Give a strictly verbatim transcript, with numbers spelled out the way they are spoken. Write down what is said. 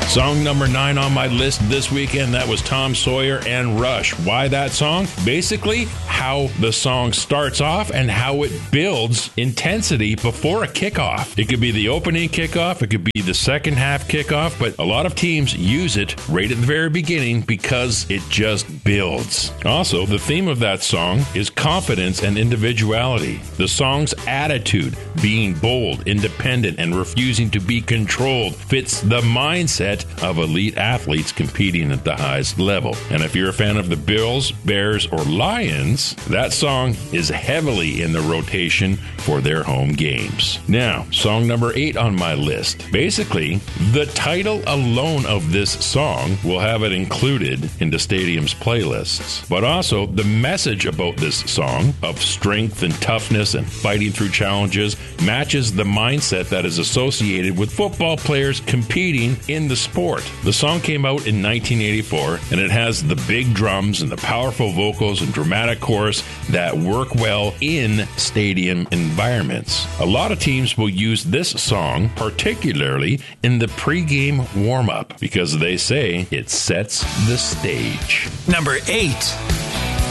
Song number nine on my list this weekend, that was Tom Sawyer and Rush. Why that song? Basically, how the song starts off and how it builds intensity before a kickoff. It could be the opening kickoff, it could be the second half kickoff, but a lot of teams use it right at the very beginning because it just builds. Also, the theme of that song is confidence and individuality. The song's attitude, being bold, independent, and refusing to be controlled, fits the mindset of elite athletes competing at the highest level. And if you're a fan of the Bills, Bears, or Lions, that song is heavily in the rotation for their home games. Now, song number eight on my list. Basically, the title alone of this song will have it included in the stadium's playlists. But also, the message about this song of strength and toughness and fighting through challenges matches the mindset that is associated with football players competing in the sport. The song came out in nineteen eighty-four, and it has the big drums and the powerful vocals and dramatic chorus that work well in stadium environments. A lot of teams will use this song, particularly in the pregame warm-up, because they say it sets the stage. Number eight.